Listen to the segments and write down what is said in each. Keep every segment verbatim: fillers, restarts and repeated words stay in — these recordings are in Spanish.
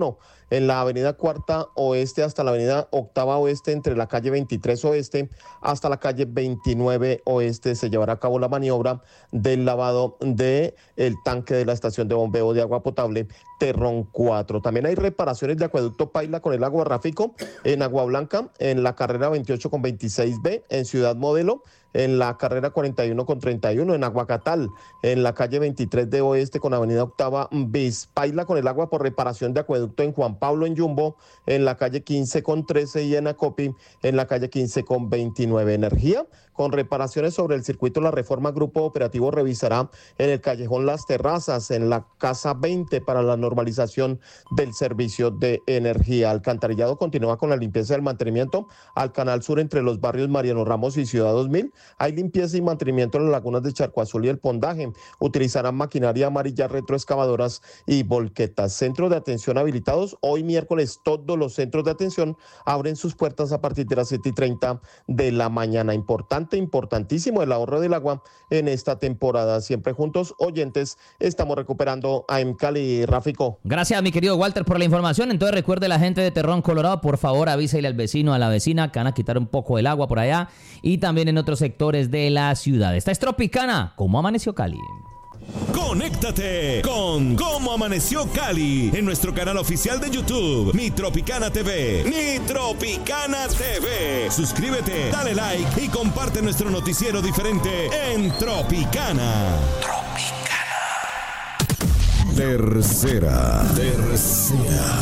en la avenida Cuarta Oeste hasta la avenida Octava Oeste, entre la calle veintitrés Oeste hasta la calle veintinueve Oeste, se llevará a cabo la maniobra del lavado del tanque de la estación de bombeo de agua potable Terrón cuatro. También hay reparaciones de acueducto Paila con el agua Ráfico en Agua Blanca, en la carrera veintiocho con veintiséis B, en Ciudad Modelo, en la carrera cuarenta y uno con treinta y uno, en Aguacatal, en la calle veintitrés de Oeste con avenida Octava Bis. Paila con el agua por reparación de acueducto en Juan Pablo en Yumbo, en la calle quince con trece y en Acopi, en la calle quince con veintinueve. Energía con reparaciones sobre el circuito La Reforma. Grupo Operativo revisará en el callejón Las Terrazas, en la casa veinte, para la normalización del servicio de energía. Alcantarillado continúa con la limpieza del mantenimiento al Canal Sur entre los barrios Mariano Ramos y Ciudad dos mil. Hay limpieza y mantenimiento en las lagunas de Charco Azul y El Pondaje. Utilizarán maquinaria amarilla, retroexcavadoras y volquetas. Centros de atención habilitados. Hoy miércoles todos los centros de atención abren sus puertas a partir de las siete y treinta de la mañana. Importante, importantísimo el ahorro del agua en esta temporada. Siempre juntos, oyentes, estamos recuperando a Cali. Ráfico. Gracias, mi querido Walter, por la información. Entonces recuerde, la gente de Terrón, Colorado, por favor avísele al vecino, a la vecina, que van a quitar un poco el agua por allá y también en otros sectores de la ciudad. Esta es Tropicana. ¿Cómo amaneció Cali? Conéctate con Cómo Amaneció Cali en nuestro canal oficial de YouTube, Mi Tropicana T V. Mi Tropicana T V. Suscríbete, dale like y comparte nuestro noticiero diferente en Tropicana. Tropicana. Tercera. Tercera.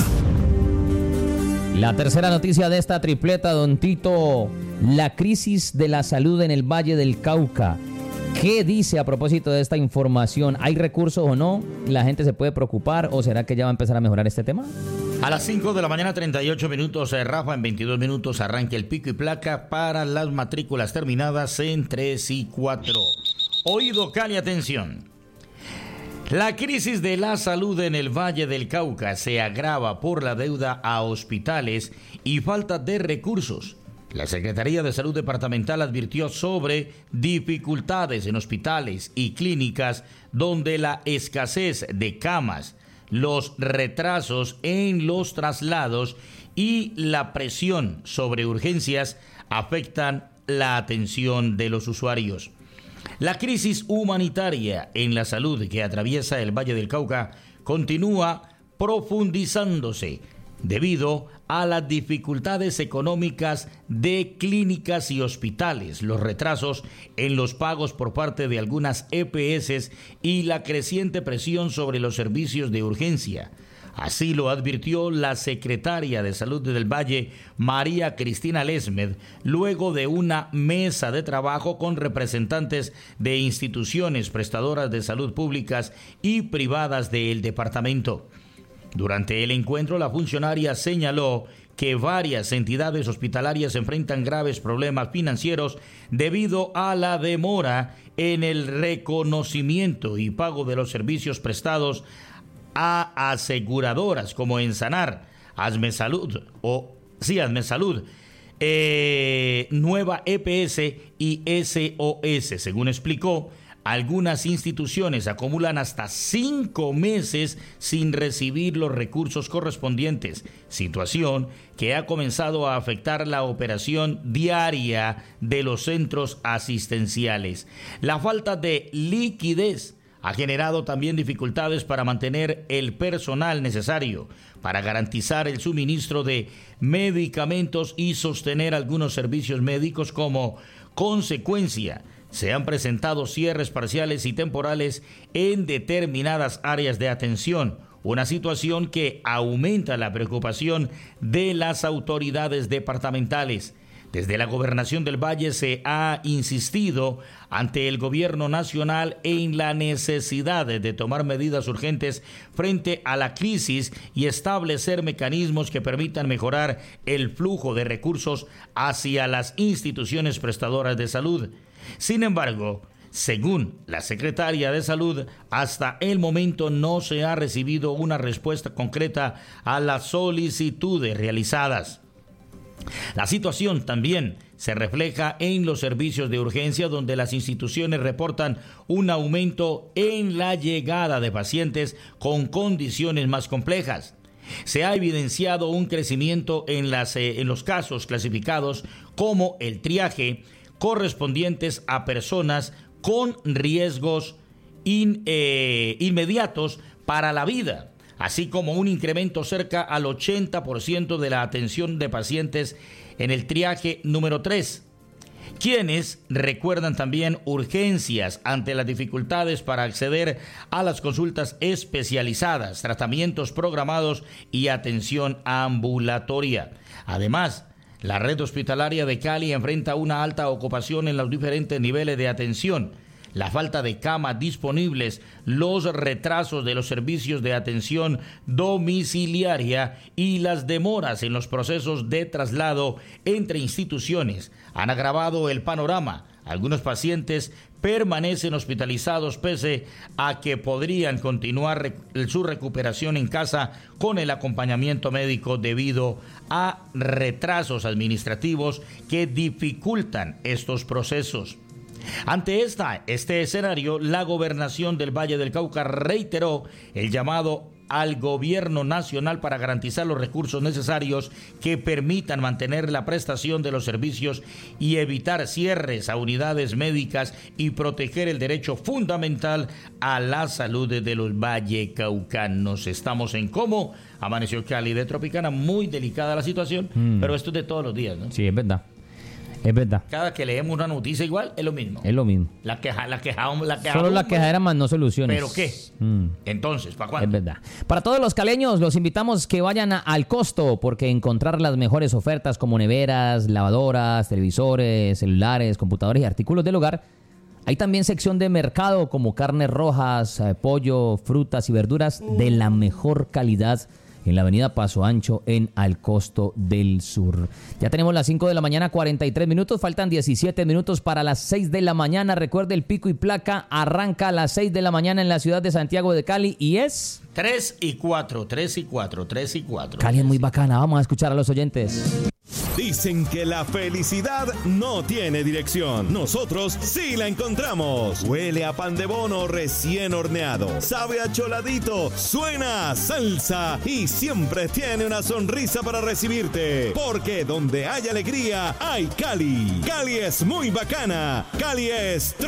La tercera noticia de esta tripleta, don Tito: la crisis de la salud en el Valle del Cauca. ¿Qué dice a propósito de esta información? ¿Hay recursos o no? ¿La gente se puede preocupar o será que ya va a empezar a mejorar este tema? A las cinco de la mañana, treinta y ocho minutos, eh, Rafa, en veintidós minutos arranca el pico y placa para las matrículas terminadas en tres y cuatro. Oído Cali, atención. La crisis de la salud en el Valle del Cauca se agrava por la deuda a hospitales y falta de recursos. La Secretaría de Salud Departamental advirtió sobre dificultades en hospitales y clínicas donde la escasez de camas, los retrasos en los traslados y la presión sobre urgencias afectan la atención de los usuarios. La crisis humanitaria en la salud que atraviesa el Valle del Cauca continúa profundizándose debido a las dificultades económicas de clínicas y hospitales, los retrasos en los pagos por parte de algunas E P S y la creciente presión sobre los servicios de urgencia. Así lo advirtió la secretaria de Salud del Valle, María Cristina Lesmed, luego de una mesa de trabajo con representantes de instituciones prestadoras de salud públicas y privadas del departamento. Durante el encuentro, la funcionaria señaló que varias entidades hospitalarias enfrentan graves problemas financieros debido a la demora en el reconocimiento y pago de los servicios prestados a aseguradoras como Ensanar, Asme Salud o sí, Asme Salud, eh, Nueva E P S y S O S. Según explicó, algunas instituciones acumulan hasta cinco meses sin recibir los recursos correspondientes, situación que ha comenzado a afectar la operación diaria de los centros asistenciales. La falta de liquidez ha generado también dificultades para mantener el personal necesario para garantizar el suministro de medicamentos y sostener algunos servicios médicos. Como consecuencia, se han presentado cierres parciales y temporales en determinadas áreas de atención, una situación que aumenta la preocupación de las autoridades departamentales. Desde la Gobernación del Valle se ha insistido ante el Gobierno Nacional en la necesidad de tomar medidas urgentes frente a la crisis y establecer mecanismos que permitan mejorar el flujo de recursos hacia las instituciones prestadoras de salud. Sin embargo, según la secretaria de Salud, hasta el momento no se ha recibido una respuesta concreta a las solicitudes realizadas. La situación también se refleja en los servicios de urgencia, donde las instituciones reportan un aumento en la llegada de pacientes con condiciones más complejas. Se ha evidenciado un crecimiento en, las, eh, en los casos clasificados como el triaje correspondientes a personas con riesgos in, eh, inmediatos para la vida, así como un incremento cerca al ochenta por ciento de la atención de pacientes en el triaje número tres, quienes recuerdan también urgencias ante las dificultades para acceder a las consultas especializadas, tratamientos programados y atención ambulatoria. Además, la red hospitalaria de Cali enfrenta una alta ocupación en los diferentes niveles de atención, la falta de camas disponibles, los retrasos de los servicios de atención domiciliaria y las demoras en los procesos de traslado entre instituciones han agravado el panorama. Algunos pacientes permanecen hospitalizados pese a que podrían continuar rec- su recuperación en casa con el acompañamiento médico debido a retrasos administrativos que dificultan estos procesos. Ante esta, este escenario, la Gobernación del Valle del Cauca reiteró el llamado al gobierno nacional para garantizar los recursos necesarios que permitan mantener la prestación de los servicios y evitar cierres a unidades médicas y proteger el derecho fundamental a la salud de los vallecaucanos. Estamos en Cómo Amaneció Cali de Tropicana, muy delicada la situación, mm. pero esto es de todos los días, ¿no? Sí, es verdad. Es verdad. Cada que leemos una noticia igual, es lo mismo. Es lo mismo. La queja, la queja, la queja. Solo la quejadera más, no soluciones. ¿Pero qué? Mm. Entonces, ¿para cuándo? Es verdad. Para todos los caleños, los invitamos que vayan a, al Costo, porque encontrar las mejores ofertas como neveras, lavadoras, televisores, celulares, computadores y artículos del hogar. Hay también sección de mercado como carnes rojas, eh, pollo, frutas y verduras de la mejor calidad en la avenida Paso Ancho, en Al Costo del Sur. Ya tenemos las cinco de la mañana, cuarenta y tres minutos, faltan diecisiete minutos para las seis de la mañana. Recuerde, el pico y placa arranca a las seis de la mañana en la ciudad de Santiago de Cali y es... tres y cuatro, tres y cuatro, tres y cuatro. Cali es muy bacana, vamos a escuchar a los oyentes. Dicen que la felicidad no tiene dirección. Nosotros sí la encontramos. Huele a pan de bono recién horneado. Sabe a choladito. Suena a salsa. Y siempre tiene una sonrisa para recibirte. Porque donde hay alegría, hay Cali. Cali es muy bacana. Cali es